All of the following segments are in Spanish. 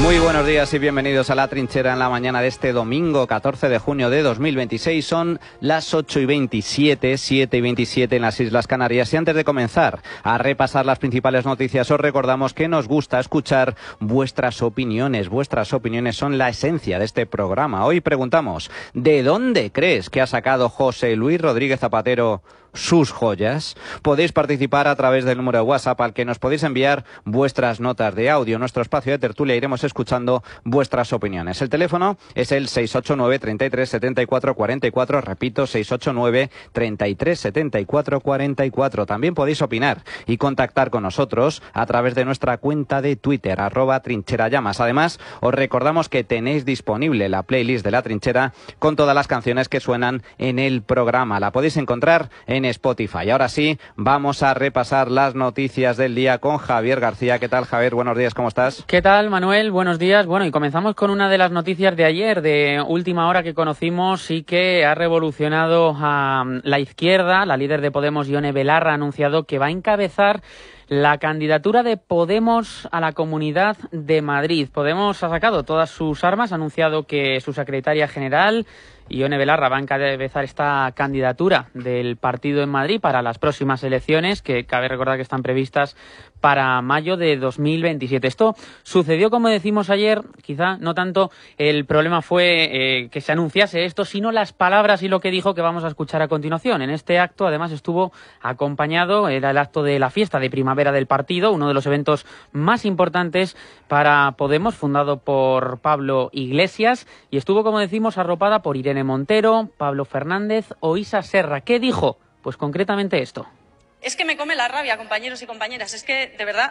Muy buenos días y bienvenidos a La Trinchera en la mañana de este domingo 14 de junio de 2026. Son las 8:27, 7:27 en las Islas Canarias. Y antes de comenzar a repasar las principales noticias, os recordamos que nos gusta escuchar vuestras opiniones. Vuestras opiniones son la esencia de este programa. Hoy preguntamos, ¿de dónde crees que ha sacado José Luis Rodríguez Zapatero sus joyas? Podéis participar a través del número de WhatsApp al que nos podéis enviar vuestras notas de audio. En nuestro espacio de tertulia iremos escuchando vuestras opiniones. El teléfono es el 689 33 74 44. Repito, 689 33 74 44. También podéis opinar y contactar con nosotros a través de nuestra cuenta de Twitter, @trincherallamas. Además, os recordamos que tenéis disponible la playlist de La Trinchera con todas las canciones que suenan en el programa. La podéis encontrar en Spotify. Ahora sí, vamos a repasar las noticias del día con Javier García. ¿Qué tal, Javier? Buenos días, ¿cómo estás? ¿Qué tal, Manuel? Buenos días. Bueno, y comenzamos con una de las noticias de ayer, de última hora, que conocimos y que ha revolucionado a la izquierda. La líder de Podemos, Ione Belarra, ha anunciado que va a encabezar la candidatura de Podemos a la Comunidad de Madrid. Podemos ha sacado todas sus armas, ha anunciado que su secretaria general, Ione Belarra, va a encabezar esta candidatura del partido en Madrid para las próximas elecciones, que cabe recordar que están previstas para mayo de 2027. Esto sucedió, como decimos ayer, quizá no tanto el problema fue que se anunciase esto, sino las palabras y lo que dijo, que vamos a escuchar a continuación. En este acto, además, estuvo acompañado, era el acto de la fiesta de primavera del partido, uno de los eventos más importantes para Podemos, fundado por Pablo Iglesias, y estuvo, como decimos, arropada por Irene Montero, Pablo Fernández o Isa Serra. ¿Qué dijo? Pues concretamente esto. Es que me come la rabia, compañeros y compañeras, es que, de verdad,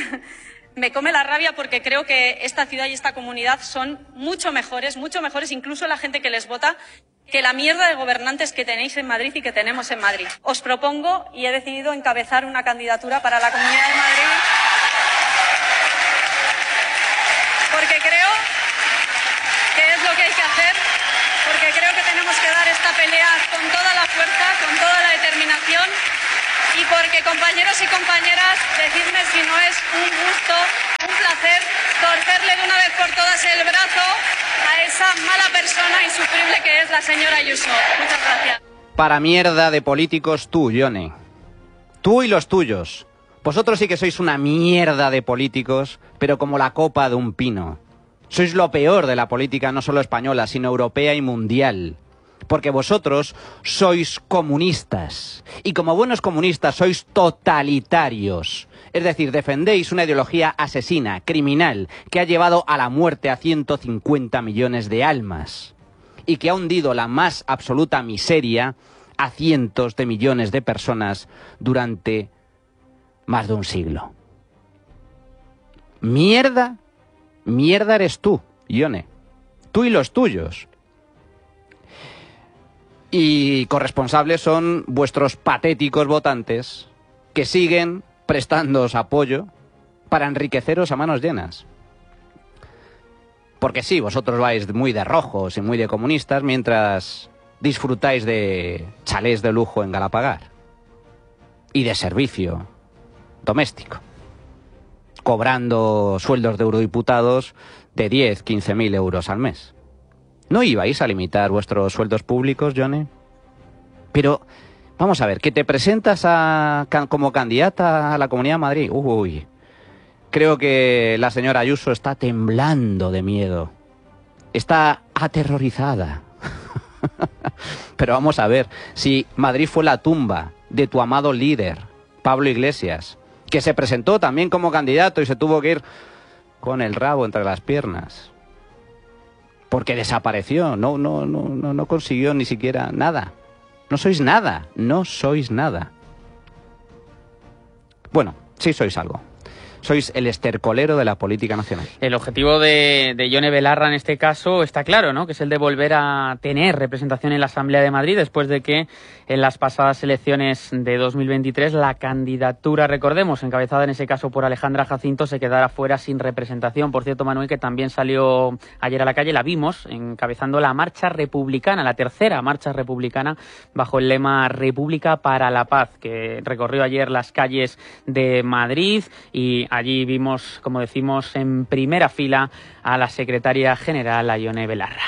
me come la rabia porque creo que esta ciudad y esta comunidad son mucho mejores, incluso la gente que les vota, que la mierda de gobernantes que tenéis en Madrid y que tenemos en Madrid. Os propongo y he decidido encabezar una candidatura para la Comunidad de Madrid porque creo que es lo que hay que hacer, porque creo que tenemos que dar esta pelea con toda la fuerza, con toda la determinación. Y porque, compañeros y compañeras, decidme si no es un gusto, un placer, torcerle de una vez por todas el brazo a esa mala persona insufrible que es la señora Ayuso. Muchas gracias. Para mierda de políticos tú, Ione. Tú y los tuyos. Vosotros sí que sois una mierda de políticos, pero como la copa de un pino. Sois lo peor de la política, no solo española, sino europea y mundial. Porque vosotros sois comunistas. Y como buenos comunistas sois totalitarios. Es decir, defendéis una ideología asesina, criminal, que ha llevado a la muerte a 150 millones de almas. Y que ha hundido la más absoluta miseria a cientos de millones de personas durante más de un siglo. Mierda, mierda eres tú, Ione. Tú y los tuyos. Y corresponsables son vuestros patéticos votantes que siguen prestándoos apoyo para enriqueceros a manos llenas. Porque sí, vosotros vais muy de rojos y muy de comunistas mientras disfrutáis de chalés de lujo en Galapagar y de servicio doméstico, cobrando sueldos de eurodiputados de 10, 15.000 euros al mes. ¿No ibais a limitar vuestros sueldos públicos, Ione? Pero, vamos a ver, que te presentas como candidata a la Comunidad de Madrid. Uy, creo que la señora Ayuso está temblando de miedo. Está aterrorizada. Pero vamos a ver, si Madrid fue la tumba de tu amado líder, Pablo Iglesias, que se presentó también como candidato y se tuvo que ir con el rabo entre las piernas. Porque desapareció, no consiguió ni siquiera nada. No sois nada, no sois nada. Bueno, sí sois algo. Sois el estercolero de la política nacional. El objetivo de Ione Belarra en este caso está claro, ¿no? Que es el de volver a tener representación en la Asamblea de Madrid después de que en las pasadas elecciones de 2023 la candidatura, recordemos, encabezada en ese caso por Alejandra Jacinto, se quedara fuera sin representación. Por cierto, Manuel, que también salió ayer a la calle, la vimos encabezando la marcha republicana, la tercera marcha republicana bajo el lema República para la Paz, que recorrió ayer las calles de Madrid y allí vimos, como decimos, en primera fila a la secretaria general, a Ione Belarra.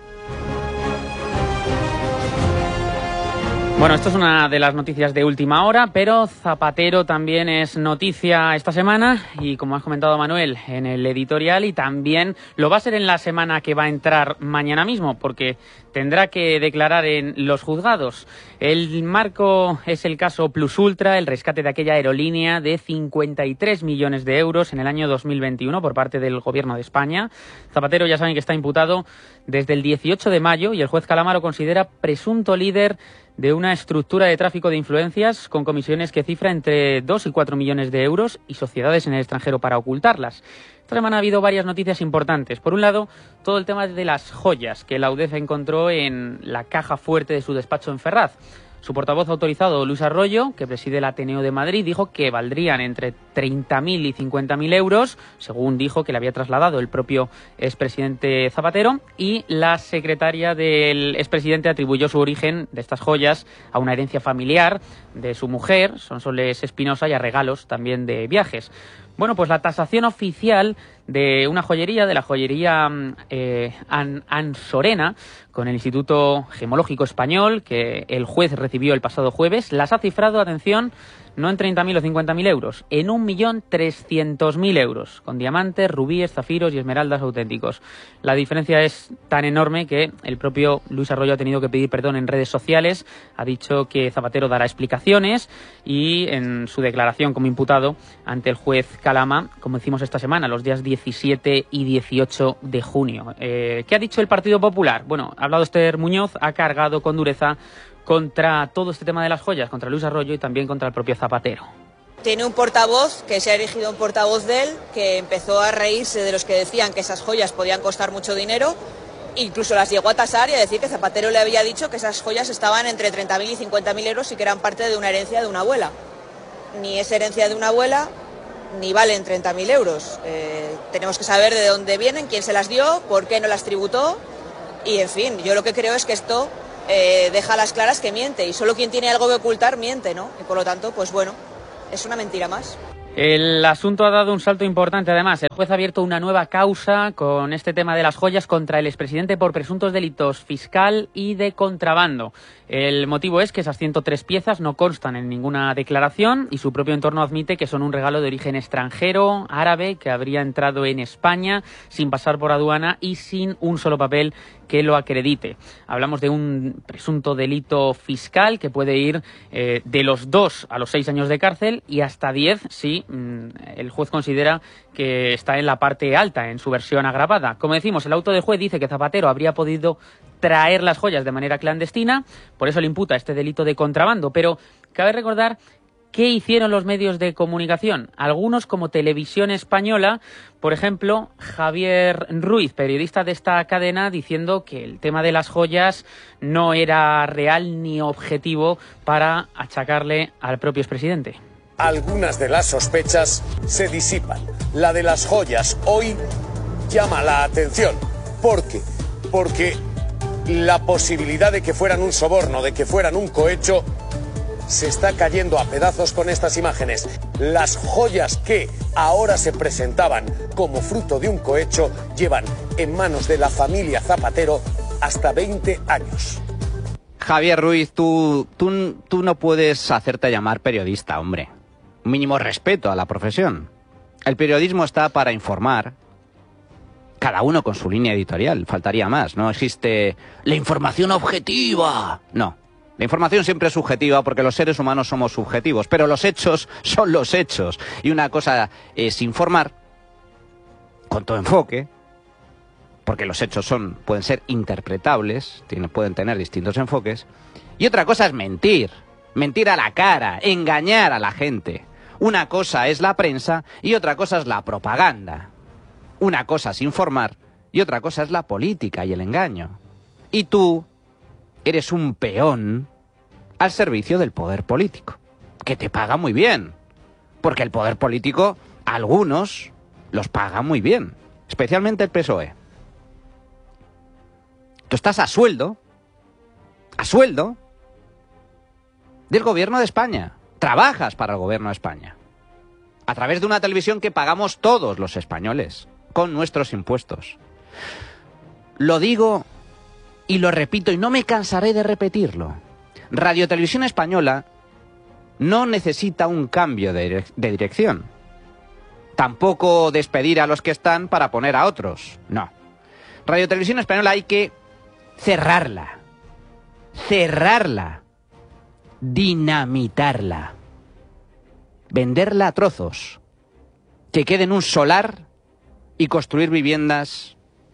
Bueno, esto es una de las noticias de última hora, pero Zapatero también es noticia esta semana y, como has comentado, Manuel, en el editorial, y también lo va a ser en la semana que va a entrar mañana mismo, porque tendrá que declarar en los juzgados. El marco es el caso Plus Ultra, el rescate de aquella aerolínea de 53 millones de euros en el año 2021 por parte del Gobierno de España. Zapatero, ya saben que está imputado desde el 18 de mayo y el juez Calama lo considera presunto líder de una estructura de tráfico de influencias con comisiones que cifra entre 2 y 4 millones de euros y sociedades en el extranjero para ocultarlas. Esta semana ha habido varias noticias importantes. Por un lado, todo el tema de las joyas que la UDEF encontró en la caja fuerte de su despacho en Ferraz. Su portavoz autorizado, Luis Arroyo, que preside el Ateneo de Madrid, dijo que valdrían entre 30.000 y 50.000 euros, según dijo que le había trasladado el propio expresidente Zapatero, y la secretaria del expresidente atribuyó su origen de estas joyas a una herencia familiar de su mujer, Sonsoles Espinosa, y a regalos también de viajes. Bueno, pues la tasación oficial de una joyería, de la joyería Ansorena, con el Instituto Gemológico Español, que el juez recibió el pasado jueves, las ha cifrado, atención, no en 30.000 o 50.000 euros, en 1.300.000 euros, con diamantes, rubíes, zafiros y esmeraldas auténticos. La diferencia es tan enorme que el propio Luis Arroyo ha tenido que pedir perdón en redes sociales, ha dicho que Zapatero dará explicaciones y en su declaración como imputado ante el juez Calama, como decimos esta semana, los días 17 y 18 de junio. ¿Qué ha dicho el Partido Popular? Bueno, ha hablado Esther Muñoz, ha cargado con dureza contra todo este tema de las joyas, contra Luis Arroyo y también contra el propio Zapatero. Tiene un portavoz que se ha erigido un portavoz de él, que empezó a reírse de los que decían que esas joyas podían costar mucho dinero, incluso las llegó a tasar y a decir que Zapatero le había dicho que esas joyas estaban entre 30.000 y 50.000 euros y que eran parte de una herencia de una abuela. Ni es herencia de una abuela, ni valen 30.000 euros. Tenemos que saber de dónde vienen, quién se las dio, por qué no las tributó, y en fin, yo lo que creo es que esto deja a las claras que miente, y solo quien tiene algo que ocultar miente, ¿no? Y por lo tanto, pues bueno, es una mentira más. El asunto ha dado un salto importante, además. El juez ha abierto una nueva causa con este tema de las joyas contra el expresidente por presuntos delitos fiscal y de contrabando. El motivo es que esas 103 piezas no constan en ninguna declaración y su propio entorno admite que son un regalo de origen extranjero, árabe, que habría entrado en España sin pasar por aduana y sin un solo papel que lo acredite. Hablamos de un presunto delito fiscal que puede ir de los 2 a los 6 años de cárcel y hasta 10 si el juez considera que está en la parte alta, en su versión agravada. Como decimos, el auto del juez dice que Zapatero habría podido traer las joyas de manera clandestina, por eso le imputa este delito de contrabando, pero cabe recordar ¿qué hicieron los medios de comunicación? Algunos, como Televisión Española, por ejemplo, Javier Ruiz, periodista de esta cadena, diciendo que el tema de las joyas no era real ni objetivo para achacarle al propio expresidente. Algunas de las sospechas se disipan. La de las joyas hoy llama la atención. ¿Por qué? Porque la posibilidad de que fueran un soborno, de que fueran un cohecho, se está cayendo a pedazos con estas imágenes. Las joyas que ahora se presentaban como fruto de un cohecho llevan en manos de la familia Zapatero hasta 20 años. Javier Ruiz, tú no puedes hacerte llamar periodista, hombre. Un mínimo respeto a la profesión. El periodismo está para informar, cada uno con su línea editorial, faltaría más. No existe la información objetiva. No. La información siempre es subjetiva porque los seres humanos somos subjetivos, pero los hechos son los hechos. Y una cosa es informar con todo enfoque, porque los hechos pueden ser interpretables, pueden tener distintos enfoques. Y otra cosa es mentir a la cara, engañar a la gente. Una cosa es la prensa y otra cosa es la propaganda. Una cosa es informar y otra cosa es la política y el engaño. Y tú eres un peón al servicio del poder político, que te paga muy bien, porque el poder político, algunos, los paga muy bien, especialmente el PSOE. Tú estás a sueldo del gobierno de España, trabajas para el gobierno de España. a través de una televisión que pagamos todos los españoles, con nuestros impuestos. Lo digo y lo repito y no me cansaré de repetirlo. Radio Televisión Española no necesita un cambio de dirección. Tampoco despedir a los que están para poner a otros. No. Radio Televisión Española hay que cerrarla. Cerrarla. Dinamitarla. Venderla a trozos. Que quede en un solar y construir viviendas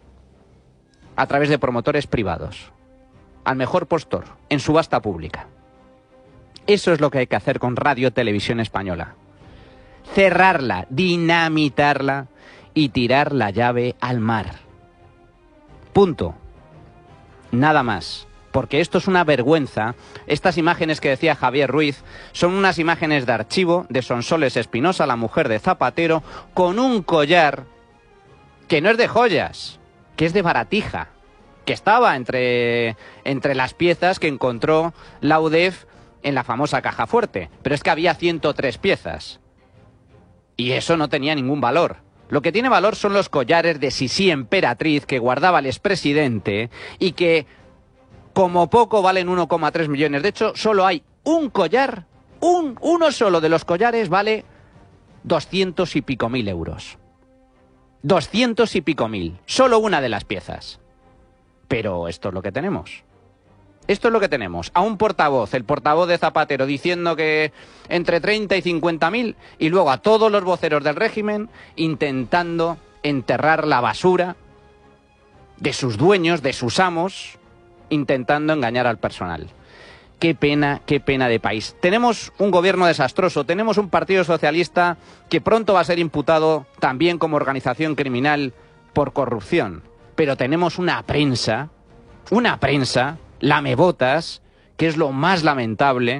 a través de promotores privados. Al mejor postor, en subasta pública. Eso es lo que hay que hacer con Radio Televisión Española. Cerrarla, dinamitarla y tirar la llave al mar. Punto. Nada más. Porque esto es una vergüenza. Estas imágenes que decía Javier Ruiz son unas imágenes de archivo de Sonsoles Espinosa, la mujer de Zapatero, con un collar que no es de joyas, que es de baratija, que estaba entre las piezas que encontró la UDEF en la famosa caja fuerte. Pero es que había 103 piezas. Y eso no tenía ningún valor. Lo que tiene valor son los collares de Sisi Emperatriz que guardaba el expresidente y que, como poco, valen 1,3 millones. De hecho, solo hay un collar, uno solo de los collares vale 200 y pico mil euros. 200 y pico mil. Solo una de las piezas. Pero esto es lo que tenemos. Esto es lo que tenemos. A un portavoz, el portavoz de Zapatero, diciendo que entre 30 y 50 mil, y luego a todos los voceros del régimen intentando enterrar la basura de sus dueños, de sus amos, intentando engañar al personal. Qué pena de país. Tenemos un gobierno desastroso, tenemos un partido socialista que pronto va a ser imputado también como organización criminal por corrupción. Pero tenemos una prensa, lamebotas, que es lo más lamentable,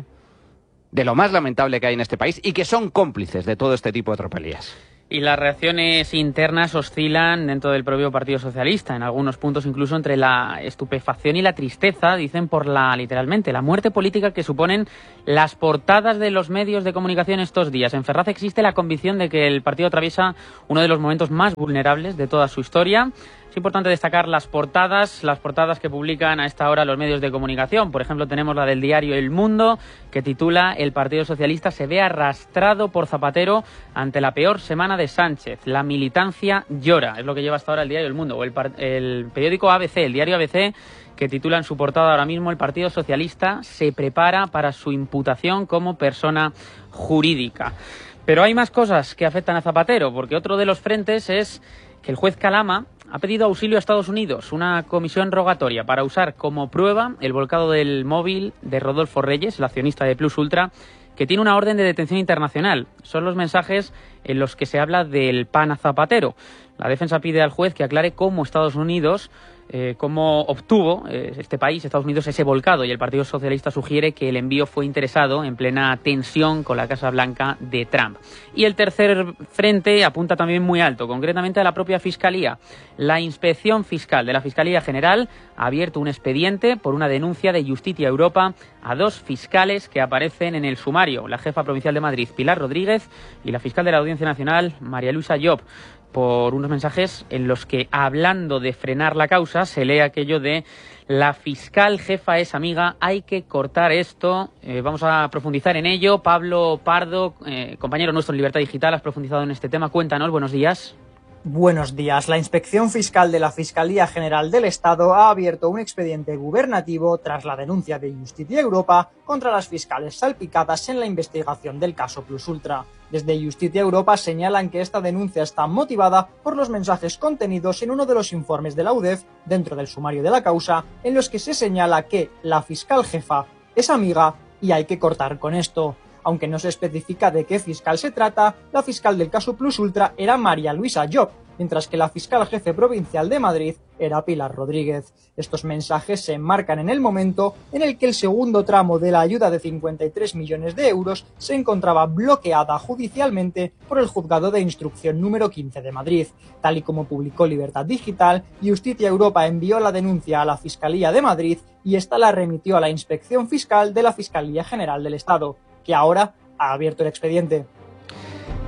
de lo más lamentable que hay en este país, y que son cómplices de todo este tipo de tropelías. Y las reacciones internas oscilan dentro del propio Partido Socialista, en algunos puntos incluso entre la estupefacción y la tristeza, dicen literalmente, la muerte política que suponen las portadas de los medios de comunicación estos días. En Ferraz existe la convicción de que el partido atraviesa uno de los momentos más vulnerables de toda su historia. Es importante destacar las portadas que publican a esta hora los medios de comunicación. Por ejemplo, tenemos la del diario El Mundo, que titula "El Partido Socialista se ve arrastrado por Zapatero ante la peor semana de Sánchez. La militancia llora". Es lo que lleva hasta ahora el diario El Mundo. O el periódico ABC, el diario ABC, que titula en su portada ahora mismo "El Partido Socialista se prepara para su imputación como persona jurídica". Pero hay más cosas que afectan a Zapatero, porque otro de los frentes es que el juez Calama ha pedido auxilio a Estados Unidos, una comisión rogatoria para usar como prueba el volcado del móvil de Rodolfo Reyes, el accionista de Plus Ultra, que tiene una orden de detención internacional. Son los mensajes en los que se habla del pan a Zapatero. La defensa pide al juez que aclare cómo Estados Unidos, cómo obtuvo este país, Estados Unidos, ese volcado, y el Partido Socialista sugiere que el envío fue interesado en plena tensión con la Casa Blanca de Trump. Y el tercer frente apunta también muy alto, concretamente a la propia Fiscalía. La Inspección Fiscal de la Fiscalía General ha abierto un expediente por una denuncia de Justicia Europa a dos fiscales que aparecen en el sumario, la jefa provincial de Madrid, Pilar Rodríguez, y la fiscal de la Audiencia Nacional, María Luisa Llop, por unos mensajes en los que, hablando de frenar la causa, se lee aquello de "la fiscal jefa es amiga, hay que cortar esto". Vamos a profundizar en ello. Pablo Pardo, compañero nuestro en Libertad Digital, has profundizado en este tema. Cuéntanos, buenos días. Buenos días. La Inspección Fiscal de la Fiscalía General del Estado ha abierto un expediente gubernativo tras la denuncia de Justicia Europa contra las fiscales salpicadas en la investigación del caso Plus Ultra. Desde Justicia Europa señalan que esta denuncia está motivada por los mensajes contenidos en uno de los informes de la UDEF dentro del sumario de la causa, en los que se señala que la fiscal jefa es amiga y hay que cortar con esto. Aunque no se especifica de qué fiscal se trata, la fiscal del caso Plus Ultra era María Luisa Llop, mientras que la fiscal jefe provincial de Madrid era Pilar Rodríguez. Estos mensajes se enmarcan en el momento en el que el segundo tramo de la ayuda de 53 millones de euros se encontraba bloqueada judicialmente por el Juzgado de Instrucción número 15 de Madrid. Tal y como publicó Libertad Digital, Justicia Europa envió la denuncia a la Fiscalía de Madrid y esta la remitió a la Inspección Fiscal de la Fiscalía General del Estado, que ahora ha abierto el expediente.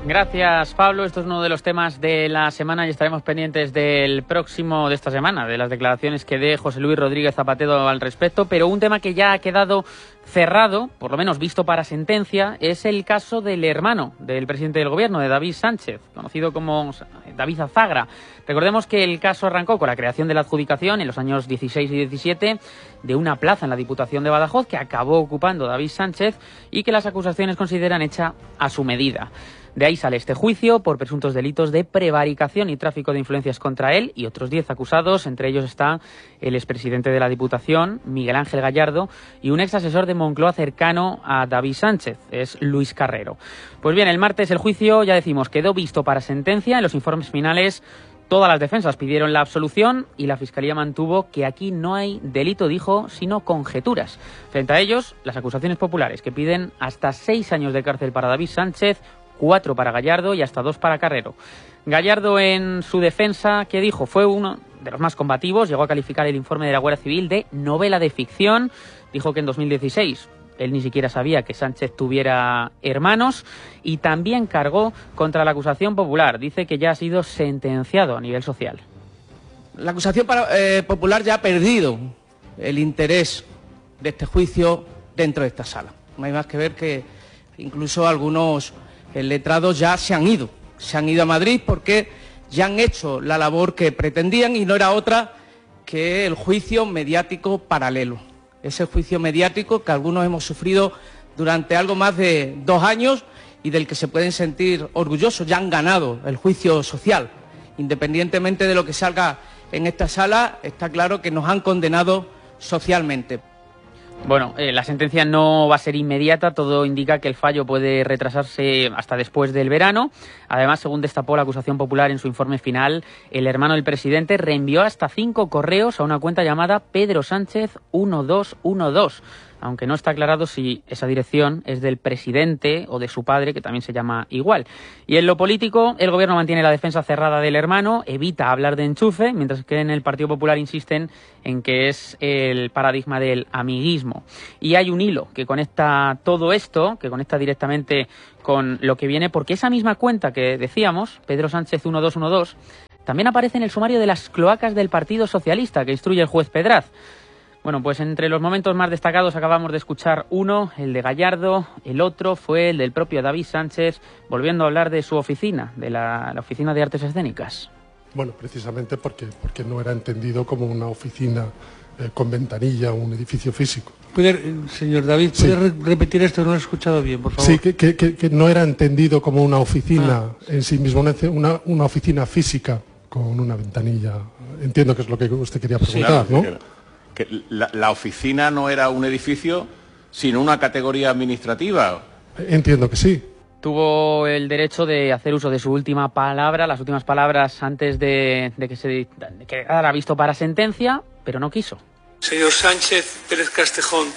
Gracias, Pablo. Esto es uno de los temas de la semana y estaremos pendientes de esta semana, de las declaraciones que dé José Luis Rodríguez Zapatero al respecto. Pero un tema que ya ha quedado cerrado, por lo menos visto para sentencia, es el caso del hermano del presidente del gobierno, de David Sánchez, conocido como David Azagra. Recordemos que el caso arrancó con la creación de la adjudicación en los años 16 y 17 de una plaza en la Diputación de Badajoz que acabó ocupando David Sánchez y que las acusaciones consideran hecha a su medida. De ahí sale este juicio por presuntos delitos de prevaricación y tráfico de influencias contra él y otros 10 acusados. Entre ellos está el expresidente de la Diputación, Miguel Ángel Gallardo, y un ex asesor de Moncloa cercano a David Sánchez, es Luis Carrero. Pues bien, el martes el juicio, ya decimos, quedó visto para sentencia. En los informes finales todas las defensas pidieron la absolución y la Fiscalía mantuvo que aquí no hay delito, dijo, sino conjeturas. Frente a ellos, las acusaciones populares que piden hasta 6 años de cárcel para David Sánchez, 4 para Gallardo y hasta 2 para Carrero. Gallardo, en su defensa, ¿qué dijo? Fue uno de los más combativos, llegó a calificar el informe de la Guardia Civil de novela de ficción. Dijo que en 2016 él ni siquiera sabía que Sánchez tuviera hermanos y también cargó contra la acusación popular. Dice que ya ha sido sentenciado a nivel social. La acusación popular ya ha perdido el interés de este juicio dentro de esta sala. No hay más que ver que incluso algunos letrados ya se han ido a Madrid porque ya han hecho la labor que pretendían y no era otra que el juicio mediático paralelo. Ese juicio mediático que algunos hemos sufrido durante algo más de 2 años y del que se pueden sentir orgullosos. Ya han ganado el juicio social. Independientemente de lo que salga en esta sala, está claro que nos han condenado socialmente. Bueno, la sentencia no va a ser inmediata, todo indica que el fallo puede retrasarse hasta después del verano. Además, según destapó la acusación popular en su informe final, el hermano del presidente reenvió hasta 5 correos a una cuenta llamada Pedro Sánchez 1212, aunque no está aclarado si esa dirección es del presidente o de su padre, que también se llama igual. Y en lo político, el gobierno mantiene la defensa cerrada del hermano, evita hablar de enchufe, mientras que en el Partido Popular insisten en que es el paradigma del amiguismo. Y hay un hilo que conecta todo esto, que conecta directamente con lo que viene, porque esa misma cuenta que decíamos, Pedro Sánchez 1212, también aparece en el sumario de las cloacas del Partido Socialista que instruye el juez Pedraz. Bueno, pues entre los momentos más destacados acabamos de escuchar uno, el de Gallardo, el otro fue el del propio David Sánchez, volviendo a hablar de su oficina, de la Oficina de Artes Escénicas. Bueno, precisamente porque no era entendido como una oficina con ventanilla, un edificio físico. Señor David, ¿puede repetir esto? No lo he escuchado bien, por favor. Sí, que no era entendido como una oficina en sí mismo, una oficina física con una ventanilla. Entiendo que es lo que usted quería preguntar, sí, claro, ¿no? Que la oficina no era un edificio, sino una categoría administrativa. Entiendo que sí. Tuvo el derecho de hacer uso de su última palabra, las últimas palabras antes de que se quedara visto para sentencia, pero no quiso. Señor Sánchez Pérez Castejón,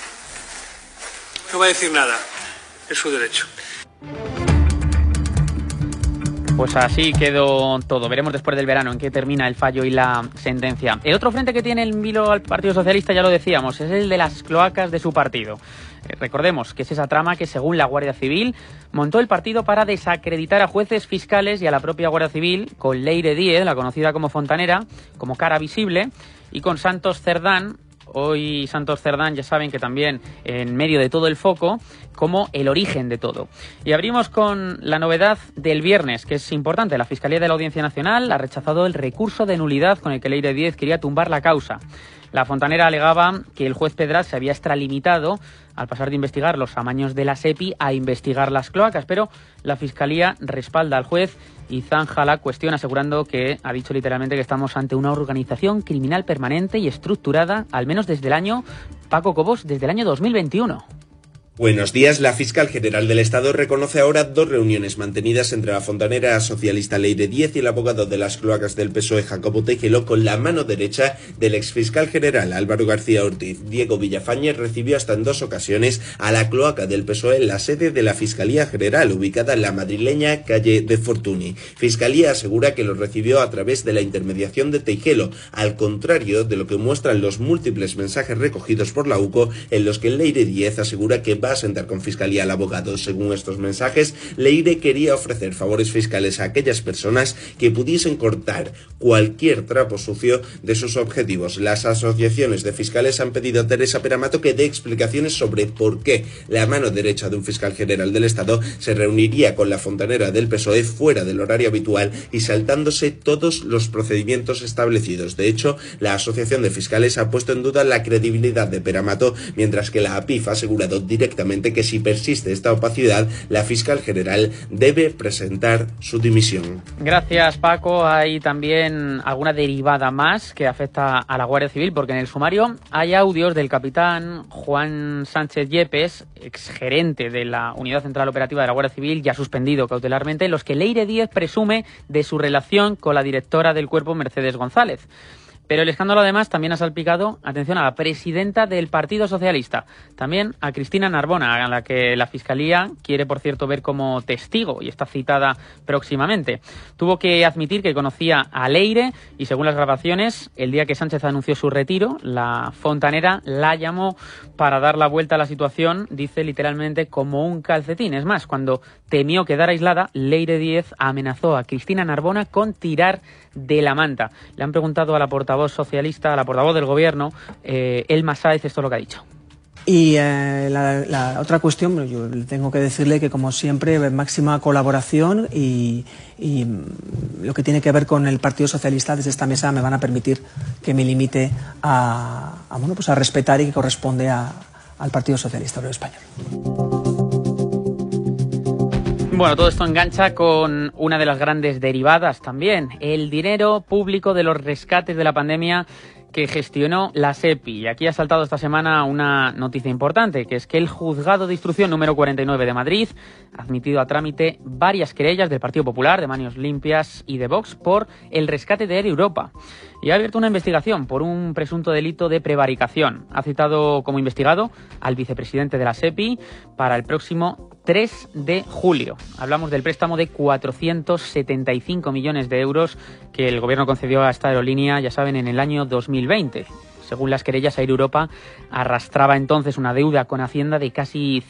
no va a decir nada, es su derecho. Pues así quedó todo. Veremos después del verano en qué termina el fallo y la sentencia. El otro frente que tiene el vilo al Partido Socialista, ya lo decíamos, es el de las cloacas de su partido. Recordemos que es esa trama que, según la Guardia Civil, montó el partido para desacreditar a jueces, fiscales y a la propia Guardia Civil, con Leire Díez, la conocida como Fontanera, como cara visible, y con Santos Cerdán. Hoy Santos Cerdán, ya saben que también en medio de todo el foco, como el origen de todo. Y abrimos con la novedad del viernes, que es importante. La Fiscalía de la Audiencia Nacional ha rechazado el recurso de nulidad con el que Leire Díez quería tumbar la causa. La Fontanera alegaba que el juez Pedraz se había extralimitado al pasar de investigar los amaños de la SEPI a investigar las cloacas, pero la Fiscalía respalda al juez y zanja la cuestión, asegurando que ha dicho literalmente que estamos ante una organización criminal permanente y estructurada, al menos desde el año, Paco Cobos, desde el año 2021. Buenos días. La fiscal general del Estado reconoce ahora 2 reuniones mantenidas entre la fontanera socialista Leire Díez y el abogado de las cloacas del PSOE, Jacobo Tejero, con la mano derecha del exfiscal general Álvaro García Ortiz. Diego Villafañez recibió hasta en 2 ocasiones a la cloaca del PSOE en la sede de la Fiscalía General, ubicada en la madrileña calle de Fortuny. Fiscalía asegura que lo recibió a través de la intermediación de Tejero, al contrario de lo que muestran los múltiples mensajes recogidos por la UCO, en los que Leire Díez asegura que va va a sentar con Fiscalía al abogado. Según estos mensajes, Leire quería ofrecer favores fiscales a aquellas personas que pudiesen cortar cualquier trapo sucio de sus objetivos. Las asociaciones de fiscales han pedido a Teresa Peramato que dé explicaciones sobre por qué la mano derecha de un fiscal general del Estado se reuniría con la fontanera del PSOE fuera del horario habitual y saltándose todos los procedimientos establecidos. De hecho, la Asociación de Fiscales ha puesto en duda la credibilidad de Peramato, mientras que la APIF ha asegurado directamente que si persiste esta opacidad, la fiscal general debe presentar su dimisión. Gracias, Paco. Hay también alguna derivada más que afecta a la Guardia Civil, porque en el sumario hay audios del capitán Juan Sánchez Yepes, exgerente de la Unidad Central Operativa de la Guardia Civil, ya suspendido cautelarmente, en los que Leire Díez presume de su relación con la directora del cuerpo, Mercedes González. Pero el escándalo además también ha salpicado, atención, a la presidenta del Partido Socialista, también a Cristina Narbona, a la que la Fiscalía quiere, por cierto, ver como testigo y está citada próximamente. Tuvo que admitir que conocía a Leire y, según las grabaciones, el día que Sánchez anunció su retiro, la fontanera la llamó para dar la vuelta a la situación, dice literalmente, como un calcetín. Es más, cuando temió quedar aislada, Leire Díez amenazó a Cristina Narbona con tirar de la manta. Le han preguntado a la portavoz socialista, a la portavoz del gobierno, Elma Sáez, esto es lo que ha dicho. Y la otra cuestión, yo tengo que decirle que, como siempre, máxima colaboración y lo que tiene que ver con el Partido Socialista, desde esta mesa me van a permitir que me limite a respetar y que corresponde al Partido Socialista Obrero Español. Bueno, todo esto engancha con una de las grandes derivadas también, el dinero público de los rescates de la pandemia que gestionó la SEPI. Y aquí ha saltado esta semana una noticia importante, que es que el Juzgado de Instrucción número 49 de Madrid ha admitido a trámite varias querellas del Partido Popular, de Manos Limpias y de Vox por el rescate de Air Europa. Y ha abierto una investigación por un presunto delito de prevaricación. Ha citado como investigado al vicepresidente de la SEPI para el próximo 3 de julio. Hablamos del préstamo de 475 millones de euros que el gobierno concedió a esta aerolínea, ya saben, en el año 2020. Según las querellas, Air Europa arrastraba entonces una deuda con Hacienda de casi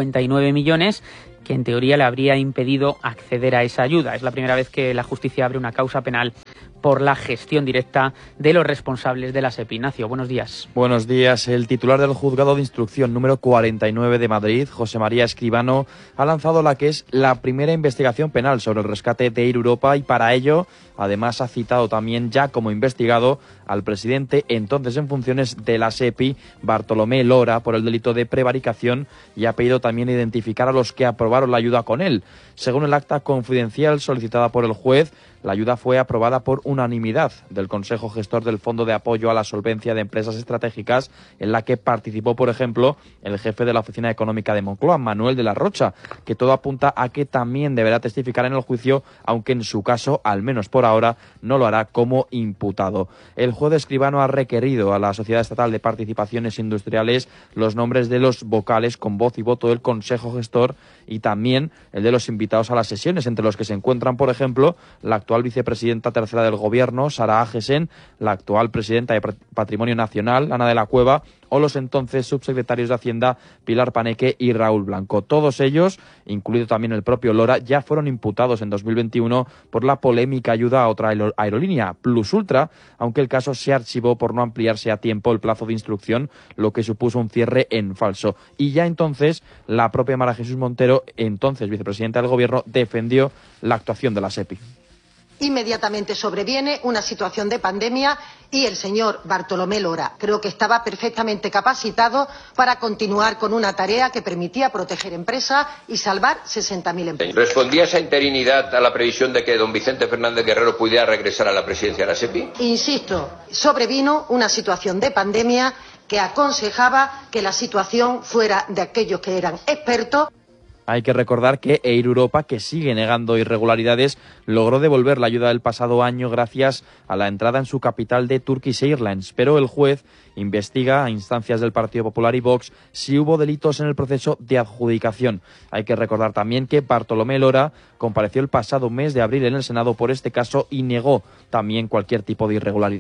59 millones que en teoría le habría impedido acceder a esa ayuda. Es la primera vez que la justicia abre una causa penal por la gestión directa de los responsables de la SEPI. Ignacio, buenos días. Buenos días. El titular del Juzgado de Instrucción número 49 de Madrid, José María Escribano, ha lanzado la que es la primera investigación penal sobre el rescate de Air Europa, y para ello, además, ha citado también ya como investigado al presidente entonces en funciones de la SEPI, Bartolomé Lora, por el delito de prevaricación, y ha pedido también identificar a los que aprobaron la ayuda con él. Según el acta confidencial solicitada por el juez, la ayuda fue aprobada por unanimidad del Consejo Gestor del Fondo de Apoyo a la Solvencia de Empresas Estratégicas, en la que participó, por ejemplo, el jefe de la Oficina Económica de Moncloa, Manuel de la Rocha, que todo apunta a que también deberá testificar en el juicio, aunque en su caso, al menos por ahora, no lo hará como imputado. El juez Escribano ha requerido a la Sociedad Estatal de Participaciones Industriales los nombres de los vocales con voz y voto del Consejo Gestor y también el de los invitados a las sesiones, entre los que se encuentran, por ejemplo, la actual vicepresidenta tercera del Gobierno, Sara Agesen, la actual presidenta de Patrimonio Nacional, Ana de la Cueva, o los entonces subsecretarios de Hacienda, Pilar Paneque y Raúl Blanco. Todos ellos, incluido también el propio Lora, ya fueron imputados en 2021 por la polémica ayuda a otra aerolínea, Plus Ultra, aunque el caso se archivó por no ampliarse a tiempo el plazo de instrucción, lo que supuso un cierre en falso. Y ya entonces, la propia María Jesús Montero, entonces vicepresidenta del Gobierno, defendió la actuación de la SEPI. Inmediatamente sobreviene una situación de pandemia y el señor Bartolomé Lora creo que estaba perfectamente capacitado para continuar con una tarea que permitía proteger empresas y salvar 60.000 empleos. ¿Respondía esa interinidad a la previsión de que don Vicente Fernández Guerrero pudiera regresar a la presidencia de la SEPI? Insisto, sobrevino una situación de pandemia que aconsejaba que la situación fuera de aquellos que eran expertos. Hay que recordar que Air Europa, que sigue negando irregularidades, logró devolver la ayuda del pasado año gracias a la entrada en su capital de Turkish Airlines, pero el juez investiga a instancias del Partido Popular y Vox si hubo delitos en el proceso de adjudicación. Hay que recordar también que Bartolomé Lora compareció el pasado mes de abril en el Senado por este caso y negó también cualquier tipo de irregularidad.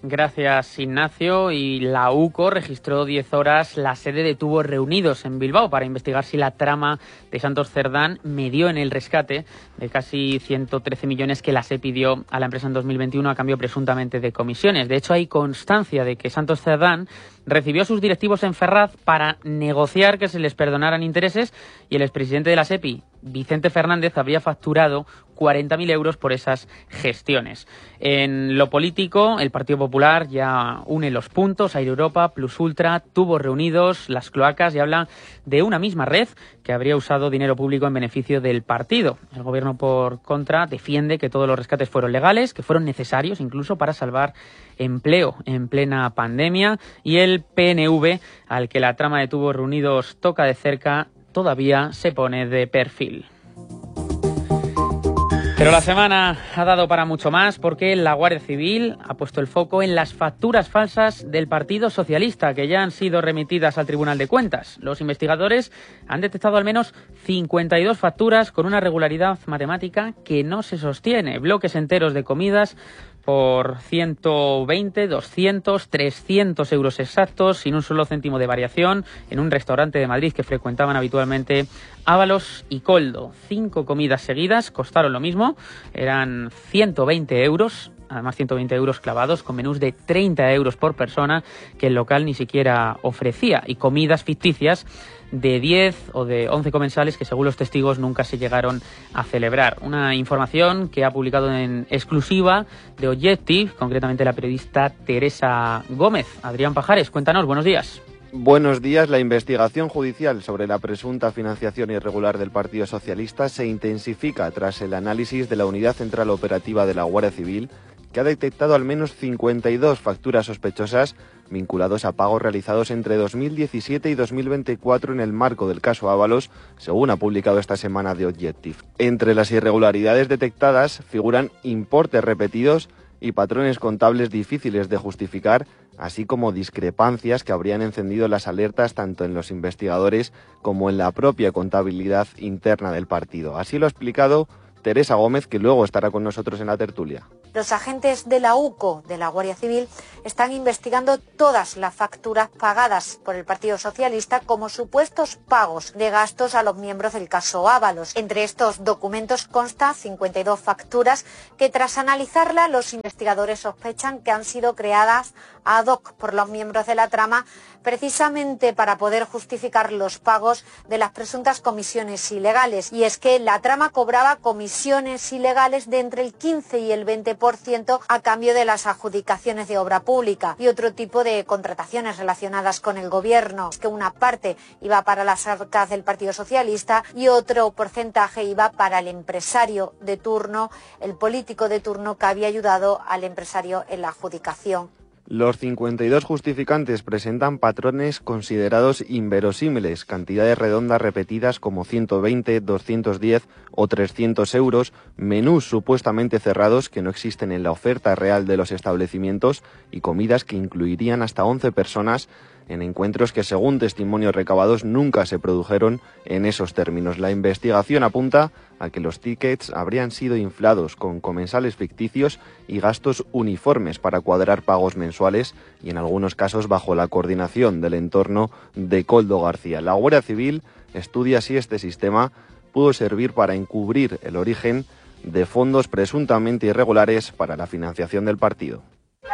Gracias, Ignacio. Y la UCO registró 10 horas la sede de Tubos Reunidos en Bilbao para investigar si la trama de Santos Cerdán medió en el rescate de casi 113 millones que la SEPI dio a la empresa en 2021 a cambio presuntamente de comisiones. De hecho, hay constancia de que Santos Cerdán recibió a sus directivos en Ferraz para negociar que se les perdonaran intereses y el expresidente de la SEPI, Vicente Fernández, habría facturado 40.000 euros por esas gestiones. En lo político, el Partido Popular ya une los puntos, Air Europa, Plus Ultra, Tubos Reunidos, las cloacas, y habla de una misma red que habría usado dinero público en beneficio del partido. El gobierno, por contra, defiende que todos los rescates fueron legales, que fueron necesarios incluso para salvar empleo en plena pandemia, y el PNV, al que la trama de Tubos Reunidos toca de cerca, todavía se pone de perfil. Pero la semana ha dado para mucho más, porque la Guardia Civil ha puesto el foco en las facturas falsas del Partido Socialista que ya han sido remitidas al Tribunal de Cuentas. Los investigadores han detectado al menos 52 facturas con una regularidad matemática que no se sostiene. Bloques enteros de comidas por 120, 200, 300 euros exactos, sin un solo céntimo de variación, en un restaurante de Madrid que frecuentaban habitualmente Ábalos y Koldo. 5 comidas seguidas costaron lo mismo, eran 120 euros, además 120 euros clavados, con menús de 30 euros por persona que el local ni siquiera ofrecía, y comidas ficticias de 10 o de 11 comensales que, según los testigos, nunca se llegaron a celebrar. Una información que ha publicado en exclusiva de Objective, concretamente la periodista Teresa Gómez. Adrián Pajares, cuéntanos, buenos días. Buenos días. La investigación judicial sobre la presunta financiación irregular del Partido Socialista se intensifica tras el análisis de la Unidad Central Operativa de la Guardia Civil, que ha detectado al menos 52 facturas sospechosas vinculados a pagos realizados entre 2017 y 2024 en el marco del caso Ábalos, según ha publicado esta semana The Objective. Entre las irregularidades detectadas figuran importes repetidos y patrones contables difíciles de justificar, así como discrepancias que habrían encendido las alertas tanto en los investigadores como en la propia contabilidad interna del partido. Así lo ha explicado Teresa Gómez, que luego estará con nosotros en la tertulia. Los agentes de la UCO, de la Guardia Civil, están investigando todas las facturas pagadas por el Partido Socialista como supuestos pagos de gastos a los miembros del caso Ábalos. Entre estos documentos consta 52 facturas que, tras analizarlas, los investigadores sospechan que han sido creadas ad hoc por los miembros de la trama, precisamente para poder justificar los pagos de las presuntas comisiones ilegales. Y es que la trama cobraba comisiones ilegales de entre el 15 y el 20% a cambio de las adjudicaciones de obra pública y otro tipo de contrataciones relacionadas con el gobierno. Es que una parte iba para las arcas del Partido Socialista y otro porcentaje iba para el empresario de turno, el político de turno que había ayudado al empresario en la adjudicación. Los 52 justificantes presentan patrones considerados inverosímiles, cantidades redondas repetidas como 120, 210 o 300 euros, menús supuestamente cerrados que no existen en la oferta real de los establecimientos y comidas que incluirían hasta 11 personas en encuentros que, según testimonios recabados, nunca se produjeron en esos términos. La investigación apunta a que los tickets habrían sido inflados con comensales ficticios y gastos uniformes para cuadrar pagos mensuales y, en algunos casos, bajo la coordinación del entorno de Koldo García. La Guardia Civil estudia si este sistema pudo servir para encubrir el origen de fondos presuntamente irregulares para la financiación del partido.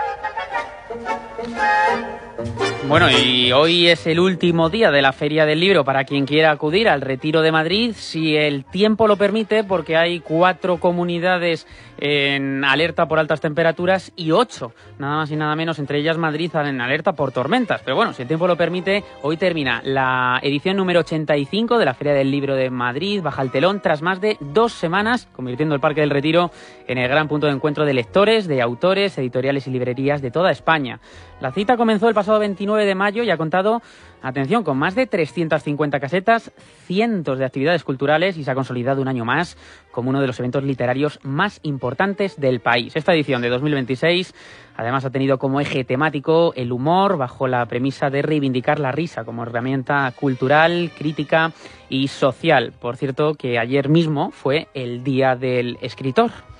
Bueno, y hoy es el último día de la Feria del Libro para quien quiera acudir al Retiro de Madrid, si el tiempo lo permite, porque hay 4 comunidades en alerta por altas temperaturas y 8, nada más y nada menos, entre ellas Madrid, en alerta por tormentas. Pero bueno, si el tiempo lo permite, hoy termina la edición número 85 de la Feria del Libro de Madrid, baja el telón tras más de 2 semanas, convirtiendo el Parque del Retiro en el gran punto de encuentro de lectores, de autores, editoriales y librerías de toda España. La cita comenzó el pasado 29 de mayo y ha contado, atención, con más de 350 casetas, cientos de actividades culturales y se ha consolidado un año más como uno de los eventos literarios más importantes del país. Esta edición de 2026 además ha tenido como eje temático el humor, bajo la premisa de reivindicar la risa como herramienta cultural, crítica y social. Por cierto, que ayer mismo fue el Día del Escritor.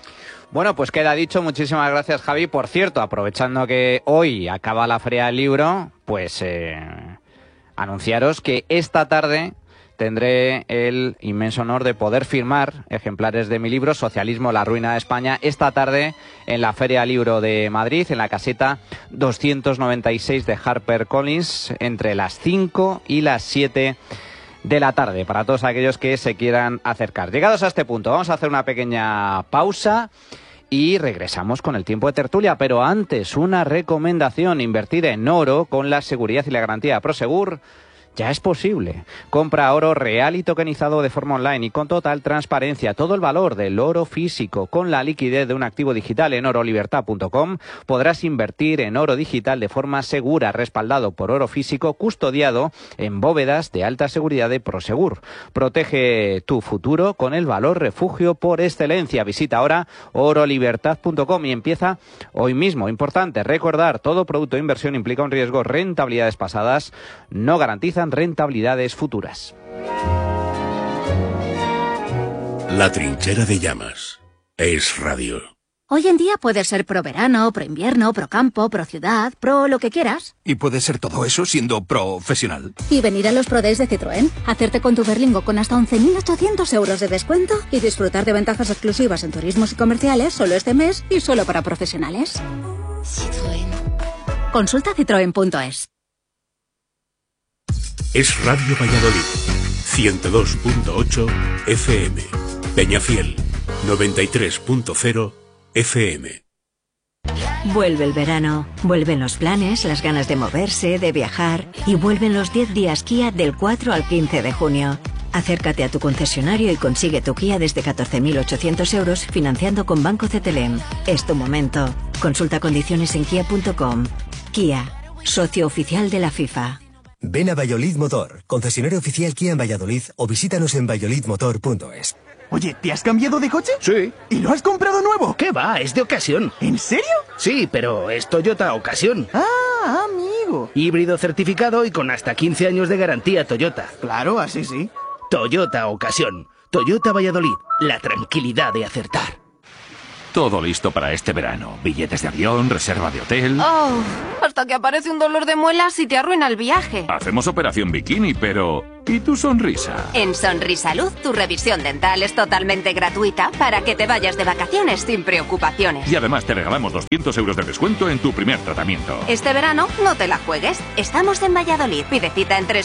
Bueno, pues queda dicho. Muchísimas gracias, Javi. Por cierto, aprovechando que hoy acaba la Feria del Libro, pues anunciaros que esta tarde tendré el inmenso honor de poder firmar ejemplares de mi libro Socialismo, la ruina de España, esta tarde en la Feria del Libro de Madrid, en la caseta 296 de HarperCollins, entre las 5 y las 7 de la tarde, para todos aquellos que se quieran acercar. Llegados a este punto, vamos a hacer una pequeña pausa y regresamos con el tiempo de tertulia, pero antes una recomendación: invertir en oro con la seguridad y la garantía de Prosegur. Ya es posible. Compra oro real y tokenizado de forma online y con total transparencia. Todo el valor del oro físico con la liquidez de un activo digital en orolibertad.com. Podrás invertir en oro digital de forma segura, respaldado por oro físico, custodiado en bóvedas de alta seguridad de Prosegur. Protege tu futuro con el valor refugio por excelencia. Visita ahora orolibertad.com y empieza hoy mismo. Importante recordar, todo producto de inversión implica un riesgo. Rentabilidades pasadas no garantizan rentabilidades futuras. La trinchera de llamas. Es radio. Hoy en día puedes ser pro verano, pro invierno, pro campo, pro ciudad, pro lo que quieras. Y puedes ser todo eso siendo profesional. Y venir a los Pro Days de Citroën, hacerte con tu Berlingo con hasta 11.800 euros de descuento y disfrutar de ventajas exclusivas en turismos y comerciales solo este mes y solo para profesionales. Citroën. Consulta citroen.es. Es Radio Valladolid, 102.8 FM, Peñafiel, 93.0 FM. Vuelve el verano, vuelven los planes, las ganas de moverse, de viajar y vuelven los 10 días Kia del 4 al 15 de junio. Acércate a tu concesionario y consigue tu Kia desde 14.800 euros financiando con Banco CTLM. Es tu momento. Consulta condiciones en kia.com. Kia, socio oficial de la FIFA. Ven a Valladolid Motor, concesionario oficial Kia en Valladolid, o visítanos en valladolidmotor.es. Oye, ¿te has cambiado de coche? Sí. ¿Y lo has comprado nuevo? ¿Qué va? Es de ocasión. ¿En serio? Sí, pero es Toyota Ocasión. Ah, amigo. Híbrido certificado y con hasta 15 años de garantía Toyota. Claro, así sí. Toyota Ocasión. Toyota Valladolid. La tranquilidad de acertar. Todo listo para este verano. Billetes de avión, reserva de hotel... Oh, hasta que aparece un dolor de muelas y te arruina el viaje. Hacemos operación bikini, pero... ¿y tu sonrisa? En Sonrisalud, tu revisión dental es totalmente gratuita para que te vayas de vacaciones sin preocupaciones. Y además te regalamos 200 euros de descuento en tu primer tratamiento. Este verano no te la juegues. Estamos en Valladolid. Pide cita en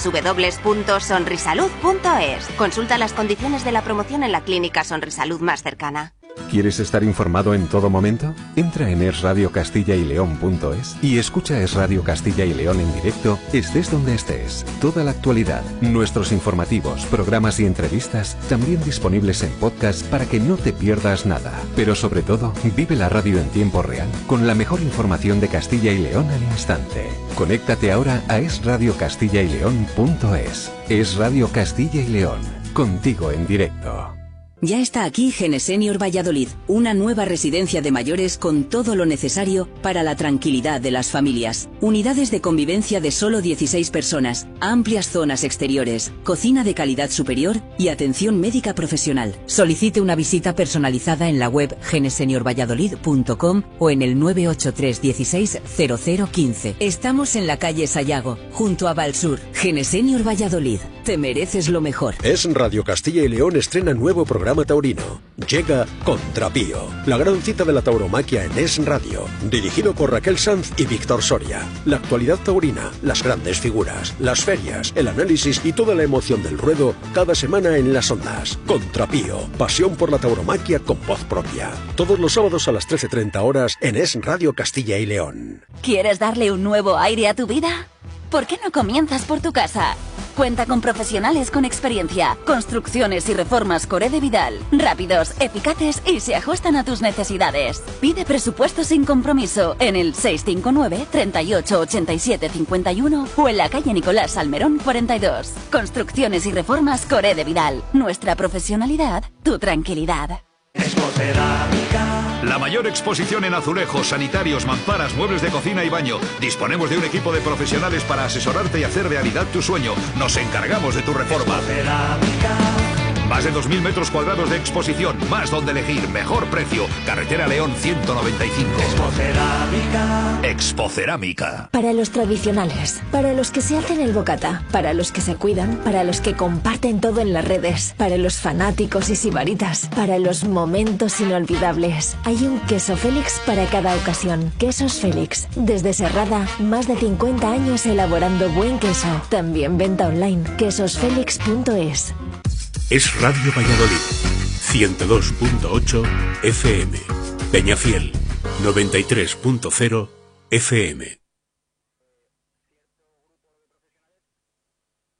www.sonrisalud.es. Consulta las condiciones de la promoción en la clínica Sonrisalud más cercana. ¿Quieres estar informado en todo momento? Entra en esradiocastilla-y-león.es y escucha Es Radio Castilla y León en directo, estés donde estés. Toda la actualidad, nuestros informativos, programas y entrevistas, también disponibles en podcast para que no te pierdas nada. Pero sobre todo, vive la radio en tiempo real, con la mejor información de Castilla y León al instante. Conéctate ahora a esradiocastilla-y-león.es. Es Radio Castilla y León, contigo en directo. Ya está aquí Genesenior Valladolid, una nueva residencia de mayores con todo lo necesario para la tranquilidad de las familias. Unidades de convivencia de solo 16 personas, amplias zonas exteriores, cocina de calidad superior y atención médica profesional. Solicite una visita personalizada en la web geneseniorvalladolid.com o en el 983 16 0015. Estamos en la calle Sayago, junto a Valsur. Genesenior Valladolid, te mereces lo mejor. Es Radio Castilla y León estrena nuevo programa taurino. Llega Contrapío, la gran cita de la tauromaquia en Es Radio, dirigido por Raquel Sanz y Víctor Soria. La actualidad taurina, las grandes figuras, las ferias, el análisis y toda la emoción del ruedo cada semana en las ondas. Contrapío, pasión por la tauromaquia con voz propia. Todos los sábados a las 13:30 horas en Es Radio Castilla y León. ¿Quieres darle un nuevo aire a tu vida? ¿Por qué no comienzas por tu casa? Cuenta con profesionales con experiencia. Construcciones y reformas Coré de Vidal. Rápidos, eficaces y se ajustan a tus necesidades. Pide presupuesto sin compromiso en el 659 38 87 51 o en la calle Nicolás Salmerón 42. Construcciones y reformas Coré de Vidal. Nuestra profesionalidad, tu tranquilidad. La mayor exposición en azulejos, sanitarios, mamparas, muebles de cocina y baño. Disponemos de un equipo de profesionales para asesorarte y hacer realidad tu sueño. Nos encargamos de tu reforma. Más de 2.000 metros cuadrados de exposición, más donde elegir, mejor precio. Carretera León 195. Expocerámica. Para los tradicionales, para los que se hacen el bocata, para los que se cuidan, para los que comparten todo en las redes, para los fanáticos y sibaritas, para los momentos inolvidables. Hay un queso Félix para cada ocasión. Quesos Félix. Desde Serrada, más de 50 años elaborando buen queso. También venta online. quesosfelix.es. Es Radio Valladolid. 102.8 FM. Peñafiel. 93.0 FM.